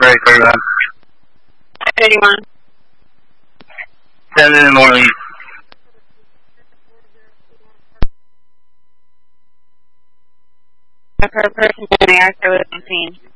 very clear then. 31. 7 in the morning. For a person in the area was unseen.